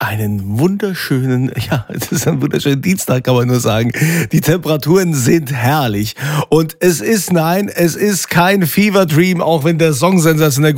Einen wunderschönen, ja, es ist ein wunderschöner Dienstag, kann man nur sagen. Die Temperaturen sind herrlich. Und es ist, nein, es ist kein Fever Dream, auch wenn der Song sensationell